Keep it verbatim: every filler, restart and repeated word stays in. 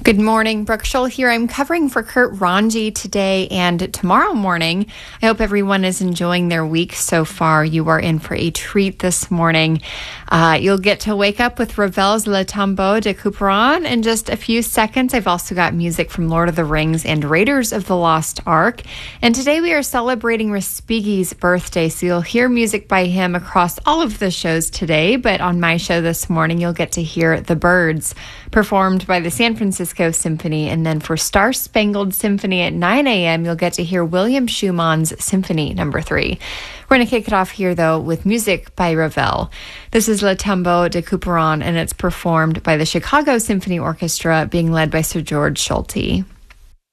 Good morning, Brooke Scholl here. I'm covering for Kurt Ranji today and tomorrow morning. I hope everyone is enjoying their week so far. You are in for a treat this morning. Uh, you'll get to wake up with Ravel's Le Tombeau de Couperin in just a few seconds. I've also got music from Lord of the Rings and Raiders of the Lost Ark. And today we are celebrating Respighi's birthday, so you'll hear music by him across all of the shows today. But on my show this morning, you'll get to hear The Birds, performed by the San Francisco Symphony. And then for Star Spangled Symphony at nine a.m., you'll get to hear William Schumann's Symphony Number three. We're going to kick it off here, though, with music by Ravel. This is Le Tombeau de Couperin, and it's performed by the Chicago Symphony Orchestra, being led by Sir George Solti.